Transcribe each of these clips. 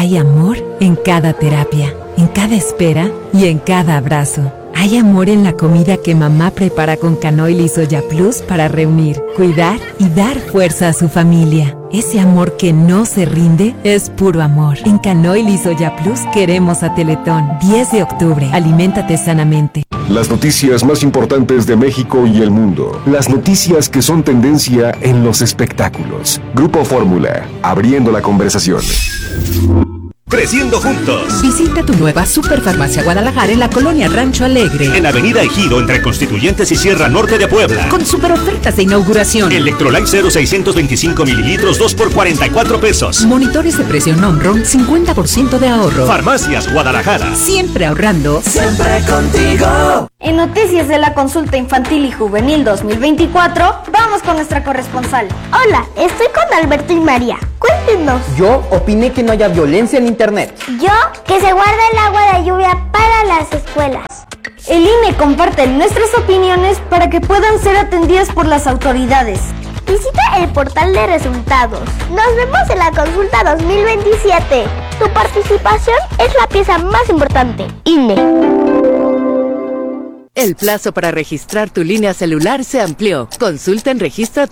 Hay amor en cada terapia, en cada espera y en cada abrazo. Hay amor en la comida que mamá prepara con Canoil y Soya Plus para reunir, cuidar y dar fuerza a su familia. Ese amor que no se rinde es puro amor. En Canoil y Soya Plus queremos a Teletón. 10 de octubre. Aliméntate sanamente. Las noticias más importantes de México y el mundo. Las noticias que son tendencia en los espectáculos. Grupo Fórmula, abriendo la conversación. Creciendo juntos. Visita tu nueva Superfarmacia Guadalajara en la colonia Rancho Alegre. En Avenida Ejido, entre Constituyentes y Sierra Norte de Puebla. Con super ofertas de inauguración. Electrolyte 0 625 mililitros, 2 por 44 pesos. Monitores de presión Omron, 50% de ahorro. Farmacias Guadalajara. Siempre ahorrando. Siempre contigo. En noticias de la consulta infantil y juvenil 2024, vamos con nuestra corresponsal. Hola, estoy con Alberto y María. Cuéntenos. Yo opiné que no haya violencia en internet. Yo, que se guarda el agua de lluvia para las escuelas. El INE comparte nuestras opiniones para que puedan ser atendidas por las autoridades. Visita el portal de resultados. Nos vemos en la consulta 2027. Tu participación es la pieza más importante. INE. El plazo para registrar tu línea celular se amplió. Consulta en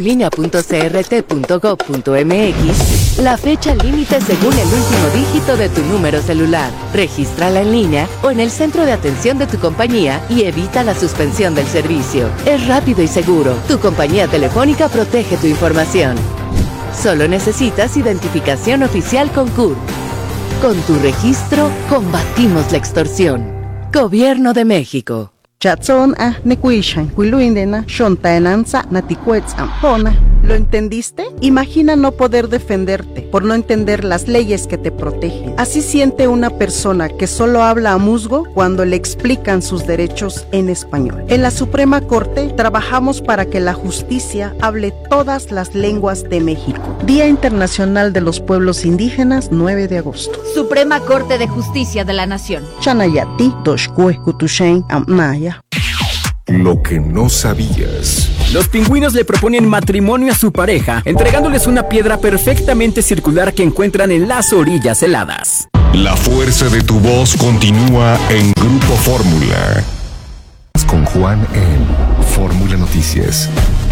registratulinea.crt.gov.mx la fecha límite según el último dígito de tu número celular. Regístrala en línea o en el centro de atención de tu compañía y evita la suspensión del servicio. Es rápido y seguro. Tu compañía telefónica protege tu información. Solo necesitas identificación oficial con CURP. Con tu registro, combatimos la extorsión. Gobierno de México. Chatson nekuishan kuiluindena shontaenanza natikuetzampona. ¿Lo entendiste? Imagina no poder defenderte por no entender las leyes que te protegen. Así siente una persona que solo habla a musgo cuando le explican sus derechos en español. En la Suprema Corte trabajamos para que la justicia hable todas las lenguas de México. Día Internacional de los Pueblos Indígenas, 9 de agosto. Suprema Corte de Justicia de la Nación. Chanayati, Toshkue, Kutushen, Amnaya. Lo que no sabías. Los pingüinos le proponen matrimonio a su pareja, entregándoles una piedra perfectamente circular que encuentran en las orillas heladas. La fuerza de tu voz continúa en Grupo Fórmula. Con Juan en Fórmula Noticias.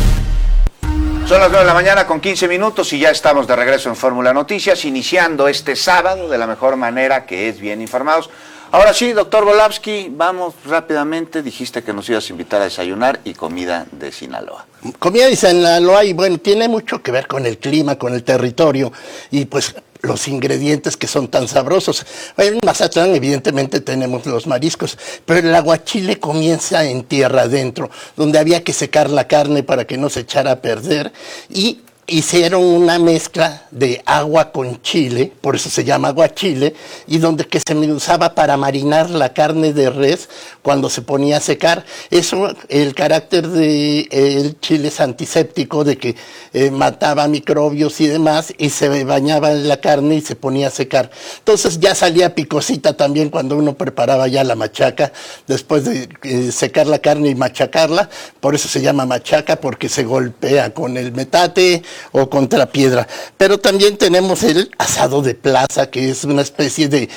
Son las 9 de la mañana con 15 minutos y ya estamos de regreso en Fórmula Noticias, iniciando este sábado de la mejor manera, que es bien informados. Ahora sí, doctor Volavsky, vamos rápidamente. Dijiste que nos ibas a invitar a desayunar y comida de Sinaloa. Comida de Sinaloa, y bueno, tiene mucho que ver con el clima, con el territorio y pues los ingredientes que son tan sabrosos. En Mazatlán evidentemente tenemos los mariscos, pero el aguachile comienza en tierra adentro, donde había que secar la carne para que no se echara a perder, y hicieron una mezcla de agua con chile, por eso se llama aguachile, y donde que se usaba para marinar la carne de res cuando se ponía a secar. Eso, el carácter del chile es antiséptico, de que mataba microbios y demás, y se bañaba en la carne y se ponía a secar. Entonces ya salía picosita también cuando uno preparaba ya la machaca, después de secar la carne y machacarla. Por eso se llama machaca, porque se golpea con el metate o contra piedra. Pero también tenemos el asado de plaza, que es una especie de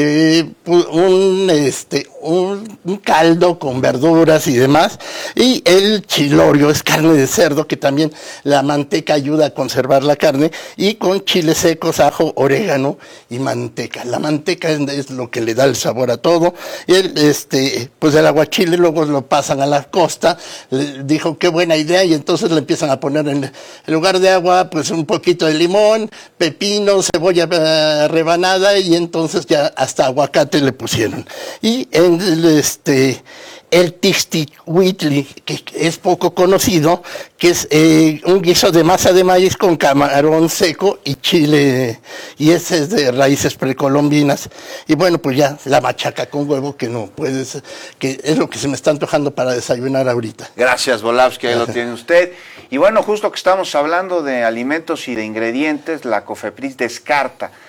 un caldo con verduras y demás, y el chilorio es carne de cerdo, que también la manteca ayuda a conservar la carne, y con chiles secos, ajo, orégano y manteca. La manteca es lo que le da el sabor a todo. Y pues el aguachile luego lo pasan a la costa. Dijo qué buena idea, y entonces le empiezan a poner en lugar de agua, pues un poquito de limón, pepino, cebolla rebanada, y entonces ya hasta aguacate le pusieron. Y en el tixtihuitli, que es poco conocido, que es un guiso de masa de maíz con camarón seco y chile, y ese es de raíces precolombinas. Y bueno, pues ya la machaca con huevo, que no puedes, que es lo que se me está antojando para desayunar ahorita. Gracias, Volavsky, ahí lo tiene usted. Y bueno, justo que estamos hablando de alimentos y de ingredientes, la COFEPRIS descarta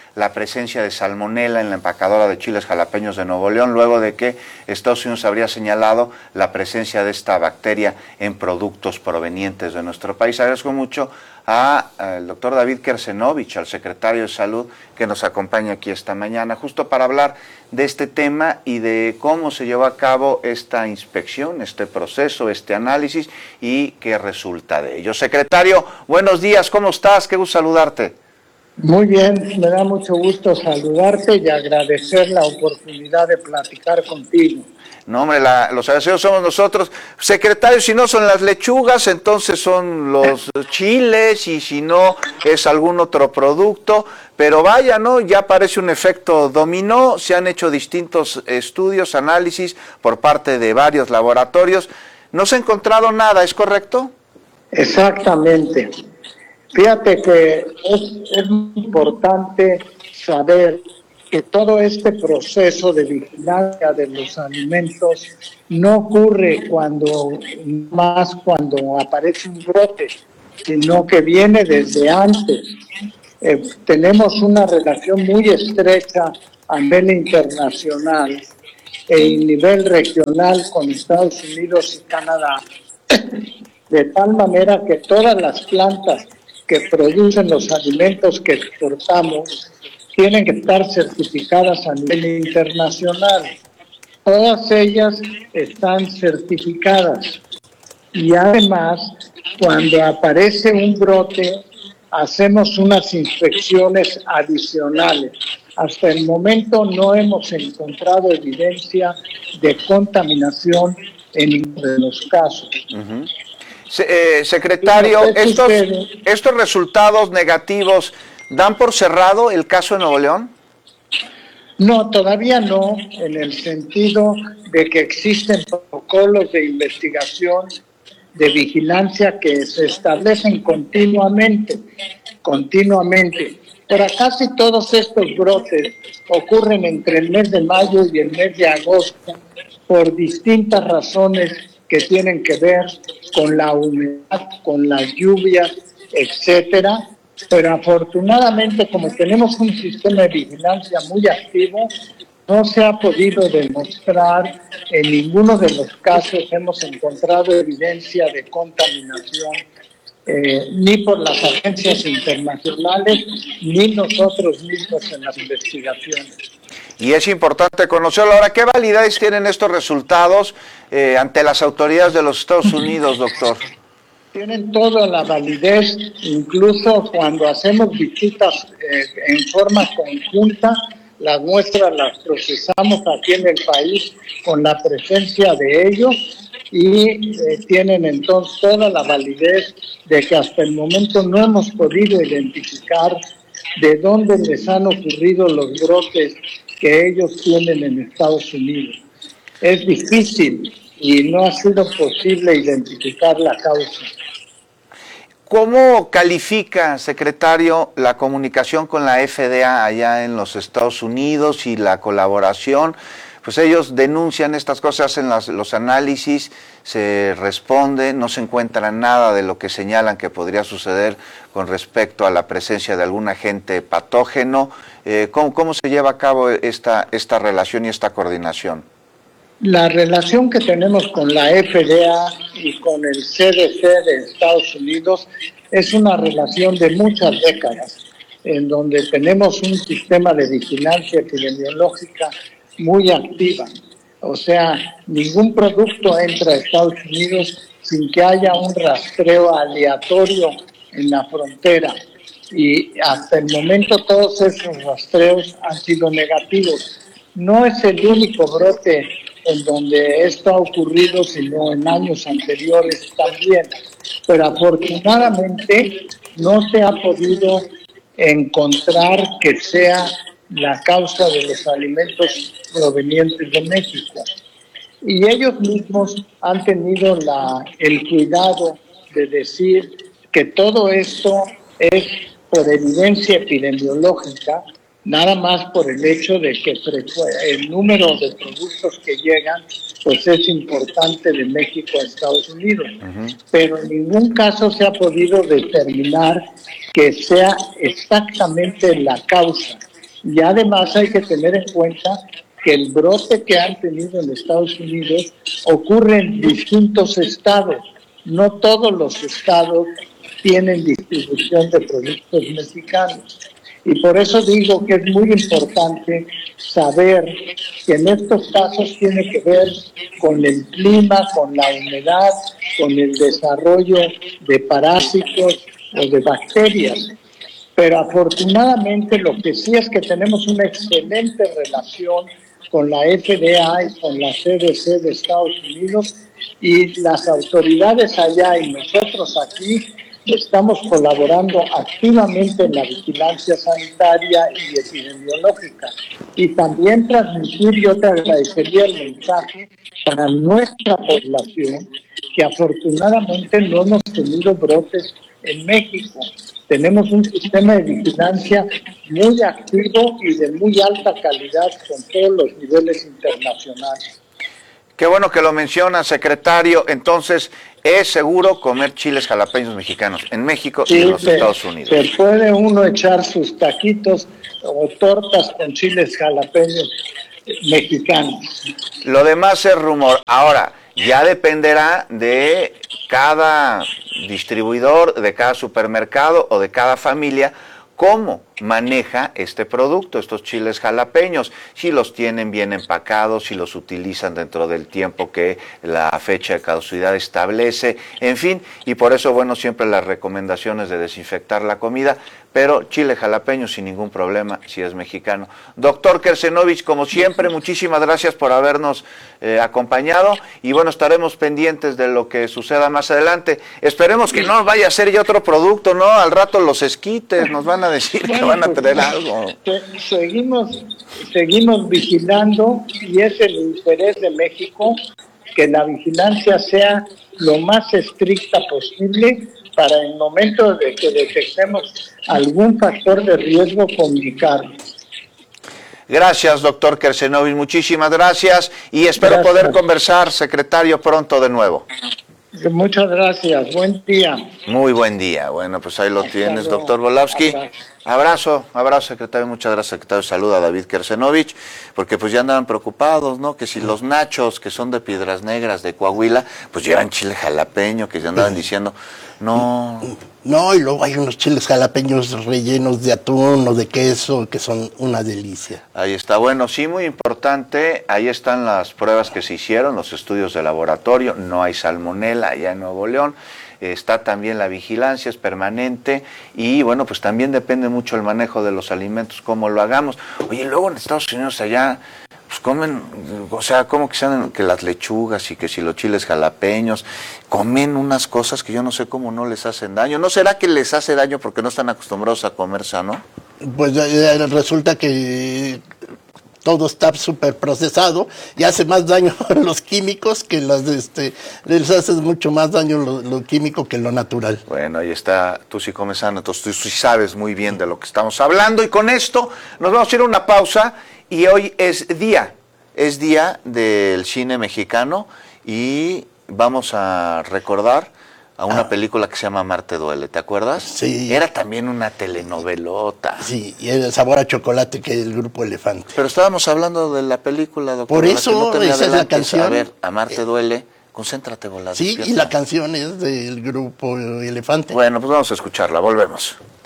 la presencia de salmonela en la empacadora de chiles jalapeños de Nuevo León, luego de que Estados Unidos habría señalado la presencia de esta bacteria en productos provenientes de nuestro país. Agradezco mucho al doctor David Kersenovich, al secretario de Salud, que nos acompaña aquí esta mañana, justo para hablar de este tema y de cómo se llevó a cabo esta inspección, este proceso, este análisis y qué resulta de ello. Secretario, buenos días, ¿cómo estás? Qué gusto saludarte. Muy bien, me da mucho gusto saludarte y agradecer la oportunidad de platicar contigo. No, hombre, los agradecidos somos nosotros. Secretario, si no son las lechugas, entonces son los chiles, y si no es algún otro producto. Pero vaya, ¿no? Ya parece un efecto dominó. Se han hecho distintos estudios, análisis por parte de varios laboratorios. No se ha encontrado nada, ¿es correcto? Exactamente. Fíjate que es muy importante saber que todo este proceso de vigilancia de los alimentos no ocurre cuando aparece un brote, sino que viene desde antes. Tenemos una relación muy estrecha a nivel internacional y a nivel regional con Estados Unidos y Canadá, de tal manera que todas las plantas que producen los alimentos que exportamos tienen que estar certificadas a nivel internacional. Todas ellas están certificadas. Y además, cuando aparece un brote, hacemos unas inspecciones adicionales. Hasta el momento no hemos encontrado evidencia de contaminación en ninguno de los casos. Uh-huh. Secretario, estos resultados negativos, ¿dan por cerrado el caso de Nuevo León? No, todavía no, en el sentido de que existen protocolos de investigación, de vigilancia que se establecen continuamente. Pero casi todos estos brotes ocurren entre el mes de mayo y el mes de agosto por distintas razones que tienen que ver con la humedad, con las lluvias, etcétera. Pero afortunadamente, como tenemos un sistema de vigilancia muy activo, no se ha podido demostrar, en ninguno de los casos hemos encontrado evidencia de contaminación, ni por las agencias internacionales, ni nosotros mismos en las investigaciones. Y es importante conocerlo. Ahora, ¿qué validez tienen estos resultados ante las autoridades de los Estados Unidos, doctor? Tienen toda la validez, incluso cuando hacemos visitas en forma conjunta, las muestras las procesamos aquí en el país con la presencia de ellos y tienen entonces toda la validez de que hasta el momento no hemos podido identificar de dónde les han ocurrido los brotes que ellos tienen en Estados Unidos. Es difícil y no ha sido posible identificar la causa. ¿Cómo califica, secretario, la comunicación con la FDA allá en los Estados Unidos y la colaboración? Pues ellos denuncian estas cosas, hacen los análisis, se responde, no se encuentra nada de lo que señalan que podría suceder con respecto a la presencia de algún agente patógeno. ¿Cómo se lleva a cabo esta relación y esta coordinación? La relación que tenemos con la FDA y con el CDC de Estados Unidos es una relación de muchas décadas, en donde tenemos un sistema de vigilancia epidemiológica muy activa. O sea, ningún producto entra a Estados Unidos sin que haya un rastreo aleatorio en la frontera. Y hasta el momento todos esos rastreos han sido negativos. No es el único brote en donde esto ha ocurrido, sino en años anteriores también. Pero afortunadamente no se ha podido encontrar que sea la causa de los alimentos provenientes de México. Y ellos mismos han tenido el cuidado de decir que todo esto es por evidencia epidemiológica, nada más por el hecho de que el número de productos que llegan pues es importante de México a Estados Unidos. Uh-huh. Pero en ningún caso se ha podido determinar que sea exactamente la causa. Y además hay que tener en cuenta que el brote que han tenido en Estados Unidos ocurre en distintos estados. No todos los estados tienen distribución de productos mexicanos. Y por eso digo que es muy importante saber que en estos casos tiene que ver con el clima, con la humedad, con el desarrollo de parásitos o de bacterias. Pero afortunadamente lo que sí es que tenemos una excelente relación con la FDA y con la CDC de Estados Unidos, y las autoridades allá y nosotros aquí estamos colaborando activamente en la vigilancia sanitaria y epidemiológica. Y también transmitir, yo te agradecería el mensaje para nuestra población, que afortunadamente no hemos tenido brotes en México. Tenemos un sistema de vigilancia muy activo y de muy alta calidad con todos los niveles internacionales. Qué bueno que lo menciona, secretario. Entonces, ¿es seguro comer chiles jalapeños mexicanos en México y en los Estados Unidos? Se puede uno echar sus taquitos o tortas con chiles jalapeños mexicanos. Lo demás es rumor. Ahora, ya dependerá de cada distribuidor, de cada supermercado o de cada familia cómo maneja este producto, estos chiles jalapeños, si los tienen bien empacados, si los utilizan dentro del tiempo que la fecha de caducidad establece, en fin, y por eso, bueno, siempre las recomendaciones de desinfectar la comida, pero chile jalapeño sin ningún problema, si es mexicano. Doctor Kersenovich, como siempre, muchísimas gracias por habernos acompañado, y bueno, estaremos pendientes de lo que suceda más adelante. Esperemos que no vaya a ser ya otro producto, ¿no? Al rato los esquites nos van a decir que van a tener algo. Seguimos vigilando, y es el interés de México que la vigilancia sea lo más estricta posible para el momento de que detectemos algún factor de riesgo comunicarlo. Gracias, doctor Kersenovich, muchísimas gracias, y espero poder conversar, secretario, pronto de nuevo. Muchas gracias, buen día. Muy buen día. Bueno, pues ahí lo tienes, doctor Volapsky. Abrazo, secretario, muchas gracias, secretario. Saluda a David Kersenovich, porque pues ya andaban preocupados, ¿no? Que si los nachos, que son de Piedras Negras, de Coahuila, pues llevan chile jalapeño, que ya andaban diciendo, no. No, y luego hay unos chiles jalapeños rellenos de atún o de queso, que son una delicia. Ahí está, bueno, sí, muy importante, ahí están las pruebas que se hicieron, los estudios de laboratorio, no hay salmonela allá en Nuevo León. Está también la vigilancia, es permanente, y bueno, pues también depende mucho el manejo de los alimentos, cómo lo hagamos. Oye, luego en Estados Unidos allá, pues comen, o sea, como que sean que las lechugas y que si los chiles jalapeños, comen unas cosas que yo no sé cómo no les hacen daño. ¿No será que les hace daño porque no están acostumbrados a comer sano? Pues resulta que todo está súper procesado y hace más daño los químicos que les hace mucho más daño lo químico que lo natural. Bueno, ahí está, tú sí comes sano, entonces tú sí sabes muy bien de lo que estamos hablando, y con esto nos vamos a ir a una pausa, y hoy es día del cine mexicano, y vamos a recordar a una película que se llama Marte Duele, ¿te acuerdas? Sí. Era también una telenovelota. Sí, y el sabor a chocolate, que es el Grupo Elefante. Pero estábamos hablando de la película, doctor. Por eso, no esa es la canción. A ver, a Marte Duele, concéntrate, Volapsky. Sí, y la canción es del Grupo Elefante. Bueno, pues vamos a escucharla, volvemos.